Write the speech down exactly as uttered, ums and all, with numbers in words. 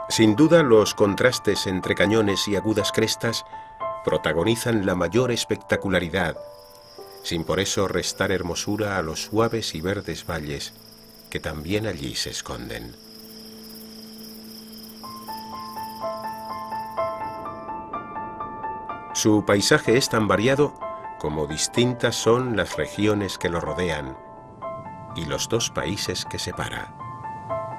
Sin duda, los contrastes entre cañones y agudas crestas protagonizan la mayor espectacularidad, sin por eso restar hermosura a los suaves y verdes valles que también allí se esconden. Su paisaje es tan variado como distintas son las regiones que lo rodean y los dos países que separa.